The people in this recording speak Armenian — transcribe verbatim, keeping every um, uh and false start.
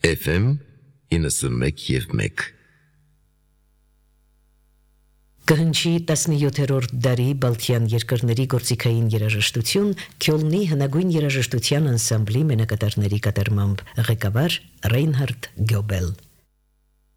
Էֆ Էմ իննսունմեկ և մեկ Կհնչի տասնյոթերորդ դարի Բալթյան երկրների գործիքային երաժշտություն Քյոլնի հնագույն երաժշտության անսամբլի մենակատարների կատարմամբ ղեկավար Ռեյնհարդ Գյոբել